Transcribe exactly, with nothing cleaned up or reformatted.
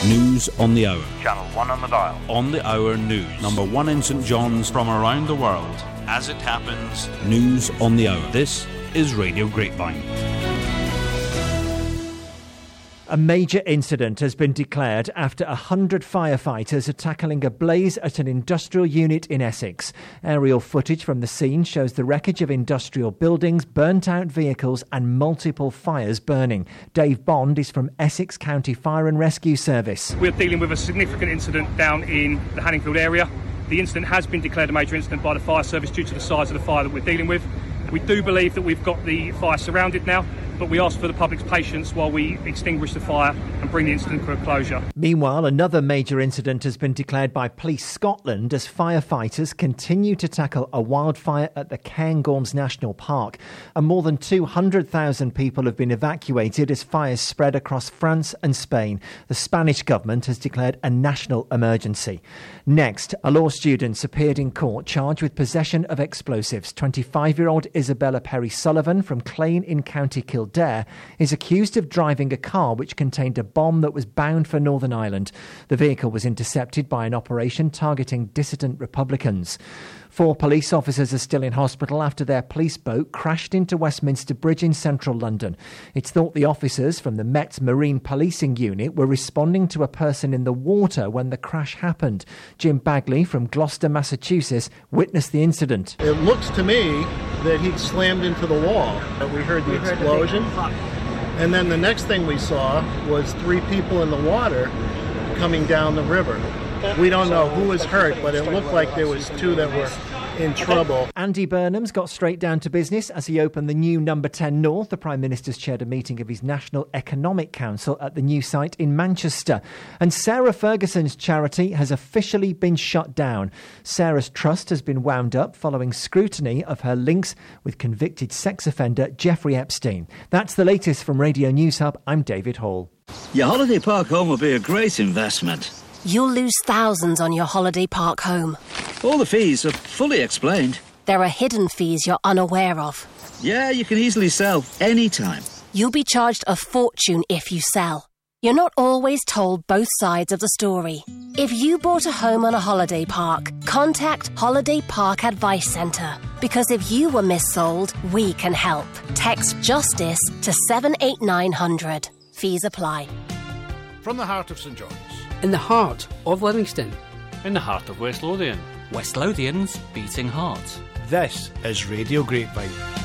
News on the hour. Channel one on the dial. On the hour news. Number one in St John's. From around the world. As it happens. News on the hour. This is Radio Grapevine. A major incident has been declared after one hundred firefighters are tackling a blaze at an industrial unit in Essex. Aerial footage from the scene shows the wreckage of industrial buildings, burnt-out vehicles and multiple fires burning. Dave Bond is from Essex County Fire and Rescue Service. We're dealing with a significant incident down in the Hanningfield area. The incident has been declared a major incident by the fire service due to the size of the fire that we're dealing with. We do believe that we've got the fire surrounded now, but we ask for the public's patience while we extinguish the fire and bring the incident to a closure. Meanwhile, another major incident has been declared by Police Scotland as firefighters continue to tackle a wildfire at the Cairngorms National Park. And more than two hundred thousand people have been evacuated as fires spread across France and Spain. The Spanish government has declared a national emergency. Next, a law student appeared in court charged with possession of explosives. twenty-five-year-old Isabella Perry-Sullivan from Clane in County Kildare is accused of driving a car which contained a bomb that was bound for Northern Ireland. The vehicle was intercepted by an operation targeting dissident Republicans. Four police officers are still in hospital after their police boat crashed into Westminster Bridge in central London. It's thought the officers from the Met's Marine Policing Unit were responding to a person in the water when the crash happened. Jim Bagley from Gloucester, Massachusetts, witnessed the incident. It looks to me that he'd slammed into the wall. We heard the we explosion. Heard and then the next thing we saw was three people in the water coming down the river. We don't know who was hurt, but it looked like there was two that were in trouble. Andy Burnham's got straight down to business as he opened the new Number ten North. The Prime Minister's chaired a meeting of his National Economic Council at the new site in Manchester. And Sarah Ferguson's charity has officially been shut down. Sarah's trust has been wound up following scrutiny of her links with convicted sex offender Jeffrey Epstein. That's the latest from Radio News Hub. I'm David Hall. Your holiday park home will be a great investment. You'll lose thousands on your holiday park home. All the fees are fully explained. There are hidden fees you're unaware of. Yeah, you can easily sell anytime. You'll be charged a fortune if you sell. You're not always told both sides of the story. If you bought a home on a holiday park, contact Holiday Park Advice Centre. Because if you were missold, we can help. Text JUSTICE to seven eight nine hundred. Fees apply. From the heart of St John's. In the heart of Livingston. In the heart of West Lothian. West Lothian's beating heart. This is Radio Grapevine.